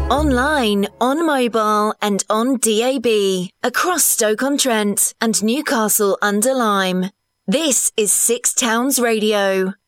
Online, on mobile and on DAB. Across Stoke-on-Trent and Newcastle under Lyme. This is Six Towns Radio.